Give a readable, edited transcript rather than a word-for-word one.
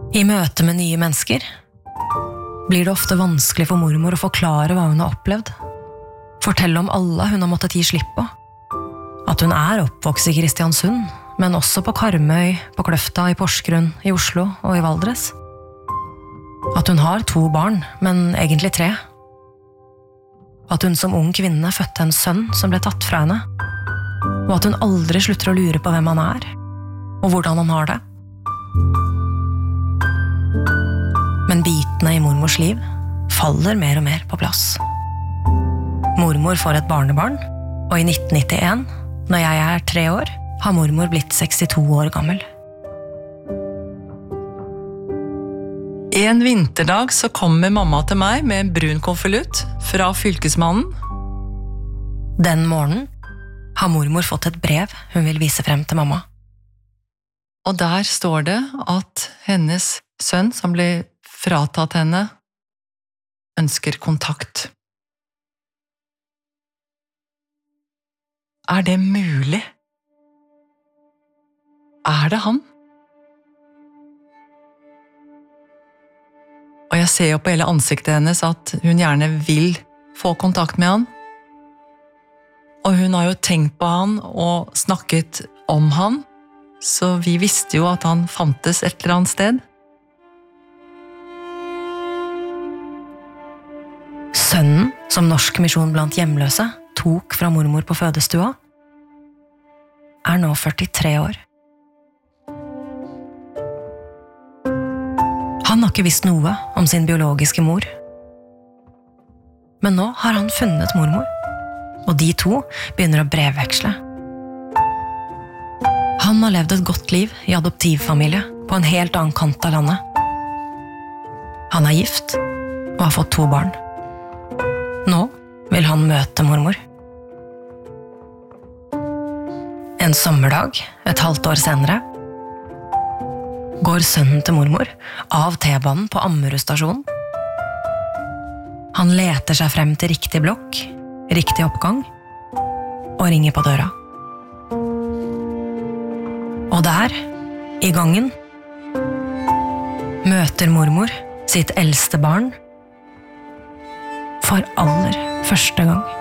I møte med nye mennesker blir det ofte vanskelig for mormor å forklare hva hun har opplevd. Fortelle om alle hun har måttet gi slipp på. At hun oppvokst i Kristiansund, men også på Karmøy, på Kløfta, i Porsgrunn, i Oslo og i Valdres. At hun har 2 barn, men egentlig 3. At hun som ung kvinne fødte en sønn som ble tatt fra henne. Og at hun aldri slutter å lure på hvem han og hvordan han har det. Men bitene i mormors liv faller mer og mer på plass. Mormor får et barnebarn, og i 1991, når jeg 3 år, har mormor blitt 62 år gammel. En vinterdag så kommer mamma til meg med en brun konvolutt fra fylkesmannen. Den morgenen har mormor fått et brev hun vil vise frem til mamma. Og der står det at hennes sønn, som ble fratatt henne, ønsker kontakt. Det mulig? Det han? Og jeg ser jo på hele ansiktet hennes at hun gjerne vil få kontakt med han. Og hun har jo tenkt på han og snakket om han, så vi visste jo at han fantes et eller annet sted. Sønnen, som Norsk Misjon blant hjemløse tok fra mormor på fødestua, nå 43 år. Han har ikke visst noe om sin biologiske mor. Men nå har han funnet mormor, og de 2 begynner å brevveksle. Han har levd et godt liv i adoptivfamilie på en helt annen kant av landet. Han gift og har fått 2 barn. Nå vil han møte mormor. En sommerdag, et halvt år senere, går sønnen til mormor av T-banen på Ammerud stasjon. Han leter seg frem til riktig blokk, riktig oppgang, og ringer på døra. Og der, i gangen, møter mormor sitt eldste barn for aller første gang.